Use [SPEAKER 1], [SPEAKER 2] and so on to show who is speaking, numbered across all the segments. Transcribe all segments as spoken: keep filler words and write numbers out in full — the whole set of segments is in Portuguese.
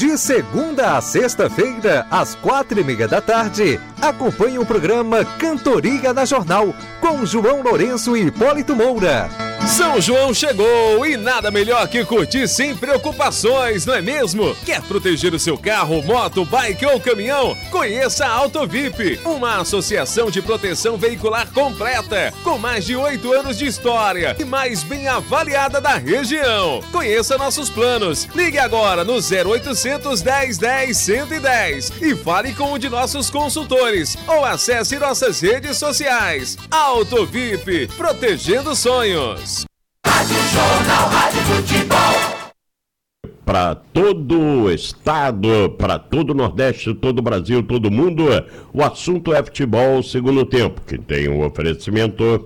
[SPEAKER 1] De segunda a sexta-feira, às quatro e meia da tarde, acompanhe o programa Cantoria na Jornal, com João Lourenço e Hipólito Moura.
[SPEAKER 2] São João chegou e nada melhor que curtir sem preocupações, não é mesmo? Quer proteger o seu carro, moto, bike ou caminhão? Conheça a Auto V I P, uma associação de proteção veicular completa, com mais de oito anos de história e mais bem avaliada da região. Conheça nossos planos. Ligue agora no zero oitocentos, dez, dez, cento e dez e fale com um de nossos consultores ou acesse nossas redes sociais. Auto V I P, protegendo sonhos.
[SPEAKER 3] Rádio Jornal, Rádio Futebol.
[SPEAKER 4] Para todo o estado, para todo o Nordeste, todo o Brasil, todo o mundo, o assunto é futebol segundo tempo, que tem um oferecimento.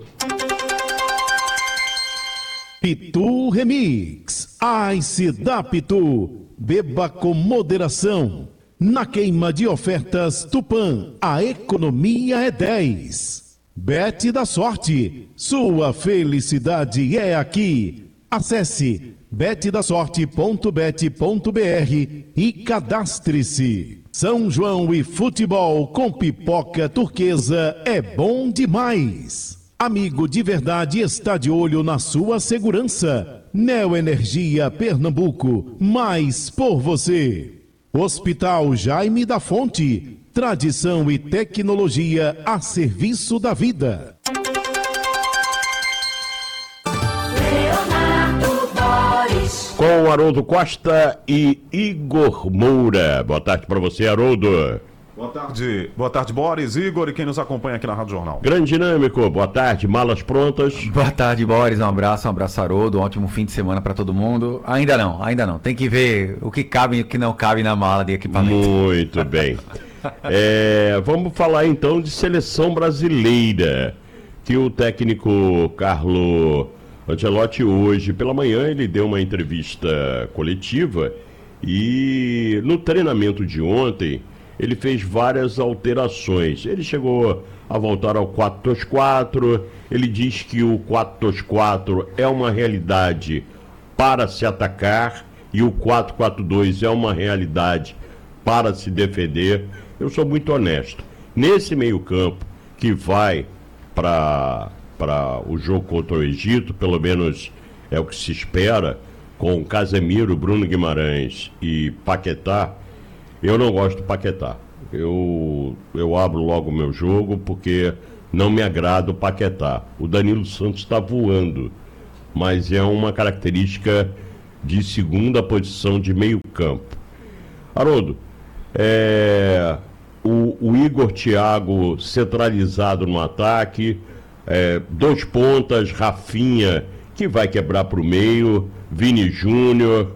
[SPEAKER 5] Pitu Remix, Ice da Pitu, beba com moderação. Na queima de ofertas Tupã, a economia é dez. Bet da Sorte, sua felicidade é aqui. Acesse bet da sorte ponto bet ponto br e cadastre-se. São João e futebol com pipoca turquesa é bom demais. Amigo de verdade está de olho na sua segurança. Neoenergia Pernambuco, mais por você. Hospital Jaime da Fonte, tradição e tecnologia a serviço da vida.
[SPEAKER 3] Leonardo Boris.
[SPEAKER 4] Com Haroldo Costa e Igor Moura. Boa tarde para você, Haroldo.
[SPEAKER 6] Boa tarde, boa tarde, Boris, Igor e quem nos acompanha aqui na Rádio Jornal.
[SPEAKER 4] Grande Dinâmico, boa tarde, malas prontas.
[SPEAKER 7] Boa tarde, Boris, um abraço, um abraço, Haroldo, um ótimo fim de semana para todo mundo. Ainda não, ainda não, tem que ver o que cabe e o que não cabe na mala de equipamento.
[SPEAKER 4] Muito bem. É, vamos falar então de seleção brasileira, que o técnico Carlo Ancelotti hoje pela manhã ele deu uma entrevista coletiva e no treinamento de ontem ele fez várias alterações. Ele chegou a voltar ao quatro dois quatro, ele diz que o quatro dois quatro é uma realidade para se atacar e o quatro quatro dois é uma realidade para se defender. Eu sou muito honesto. Nesse meio-campo que vai para para o jogo contra o Egito, pelo menos é o que se espera, com Casemiro, Bruno Guimarães e Paquetá, eu não gosto do Paquetá. Eu, eu abro logo o meu jogo porque não me agrada o Paquetá. O Danilo Santos está voando, mas é uma característica de segunda posição de meio campo. Haroldo, é, o, o Igor Thiago centralizado no ataque, é, dois pontas, Rafinha, que vai quebrar para o meio, Vini Júnior.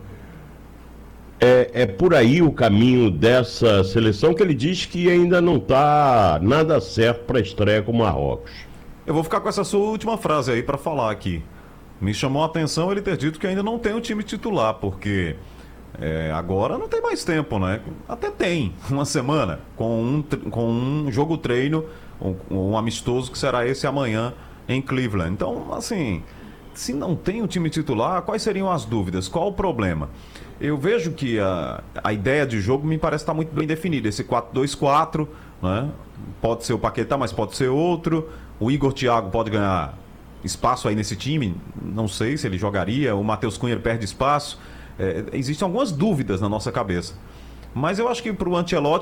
[SPEAKER 4] É, é por aí o caminho dessa seleção, que ele diz que ainda não está nada certo para a estreia com o Marrocos.
[SPEAKER 6] Eu vou ficar com essa sua última frase aí para falar aqui. Me chamou a atenção ele ter dito que ainda não tem o time titular, porque é, agora não tem mais tempo, né? Até tem, uma semana, com um, com um jogo treino, um, um amistoso que será esse amanhã em Cleveland. Então, assim, se não tem o time titular, quais seriam as dúvidas? Qual o problema? Eu vejo que a, a ideia de jogo me parece estar muito bem definida. Esse quatro dois quatro, né? Pode ser o Paquetá, mas pode ser outro. O Igor Thiago pode ganhar espaço aí nesse time. Não sei se ele jogaria. O Matheus Cunha perde espaço. É, existem algumas dúvidas na nossa cabeça. Mas eu acho que para o Ancelotti